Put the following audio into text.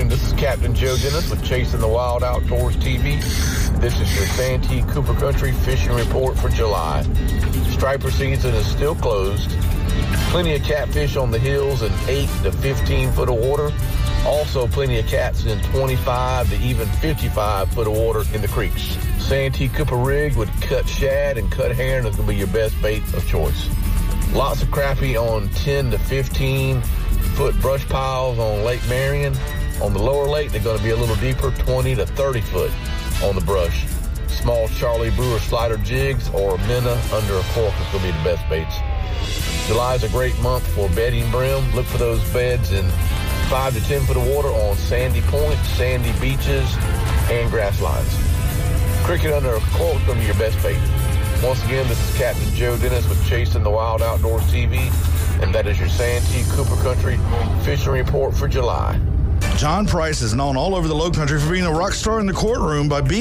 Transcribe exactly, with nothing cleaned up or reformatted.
morning. This is Captain Joe Dennis with Chasing the Wild Outdoors T V. This is your Santee Cooper Country fishing report for July. Striper season is still closed. Plenty of catfish on the hills in eight to fifteen foot of water. Also plenty of cats in twenty-five to even fifty-five foot of water in the creeks. Santee Cooper rig with cut shad and cut herring is going to be your best bait of choice. Lots of crappie on ten to fifteen foot brush piles on Lake Marion. On the lower lake, they're going to be a little deeper, twenty to thirty foot on the brush. Small Charlie Brewer slider jigs or minnow under a cork is going to be the best baits. July is a great month for bedding brim. Look for those beds in five to ten foot of water on sandy points, sandy beaches, and grass lines. Cricket under a cork is going to be your best bait. Once again, this is Captain Joe Dennis with Chasing the Wild Outdoors T V, and that is your Santee Cooper Country fishing report for July. John Price is known all over the Low Country for being a rock star in the courtroom by being